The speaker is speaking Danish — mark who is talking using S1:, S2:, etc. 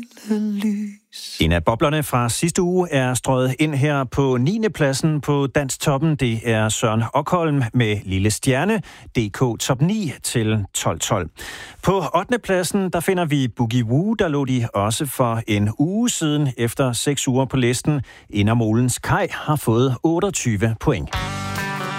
S1: En af boblerne fra sidste uge er strøget ind her på 9. pladsen på Dansktoppen. Det er Søren Okholm med Lille Stjerne, DK Top 9 til 12-12. På 8. pladsen, der finder vi Boogie Woo, der lå de også for en uge siden efter 6 uger på listen. Indermolens Kaj har fået 28 point.